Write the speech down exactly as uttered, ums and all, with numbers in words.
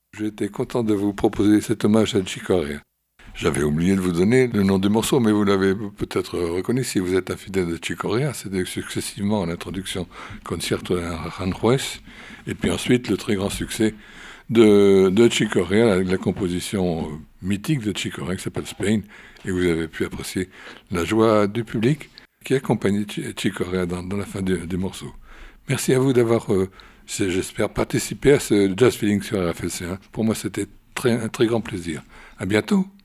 J'étais content de vous proposer cet hommage à Chick Corea. J'avais oublié de vous donner le nom du morceau, mais vous l'avez peut-être reconnu si vous êtes un fidèle de Chick Corea. C'était successivement l'introduction Concierto en Aranjuez, et puis ensuite le très grand succès de, de Chick Corea, la, la composition mythique de Chick Corea qui s'appelle Spain, et vous avez pu apprécier la joie du public qui accompagnait Chick Corea dans, dans la fin du, du morceau. Merci à vous d'avoir, euh, j'espère, participé à ce Jazz Feeling sur R F L C un. Pour moi, c'était très, un très grand plaisir. À bientôt.